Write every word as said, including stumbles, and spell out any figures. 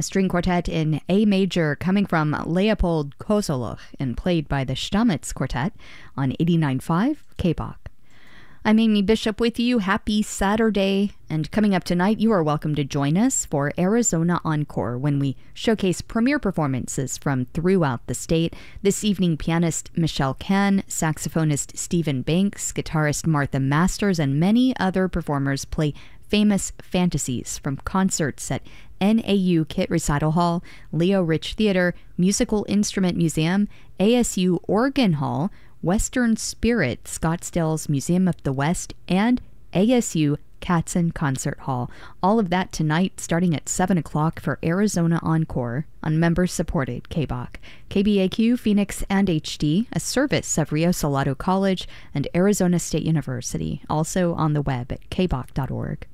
a string quartet in A major coming from Leopold Kozeluch and played by the Stamitz Quartet on eighty-nine point five K B O C. I'm Amy Bishop with you. Happy Saturday. And coming up tonight, you are welcome to join us for Arizona Encore when we showcase premiere performances from throughout the state. This evening, pianist Michelle Kahn, saxophonist Stephen Banks, guitarist Martha Masters, and many other performers play famous fantasies from concerts at N A U Kit Recital Hall, Leo Rich Theater, Musical Instrument Museum, A S U Organ Hall, Western Spirit, Scottsdale's Museum of the West, and A S U Katzen Concert Hall. All of that tonight starting at seven o'clock for Arizona Encore on member-supported K B O C. K B A Q, Phoenix, and H D, a service of Rio Salado College and Arizona State University, also on the web at k b o c dot org.